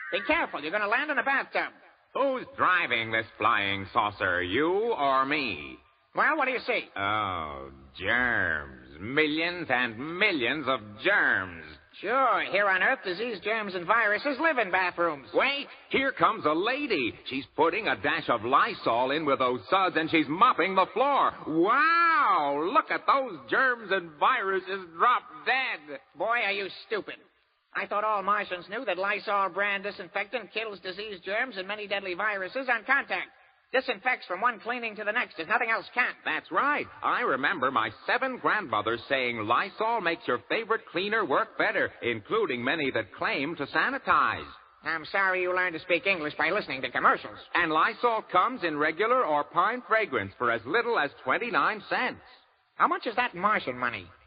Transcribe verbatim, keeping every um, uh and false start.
Be careful. You're going to land in a bathtub. Who's driving this flying saucer, you or me? Well, what do you see? Oh, germs. Millions and millions of germs. Sure. Here on Earth, disease, germs, and viruses live in bathrooms. Wait, here comes a lady. She's putting a dash of Lysol in with those suds, and she's mopping the floor. Wow! Look at those germs and viruses drop dead. Boy, are you stupid. I thought all Martians knew that Lysol brand disinfectant kills disease, germs, and many deadly viruses on contact. Disinfects from one cleaning to the next, as nothing else can. That's right. I remember my seven grandmothers saying Lysol makes your favorite cleaner work better, including many that claim to sanitize. I'm sorry you learned to speak English by listening to commercials. And Lysol comes in regular or pine fragrance for as little as twenty-nine cents. How much is that Martian money?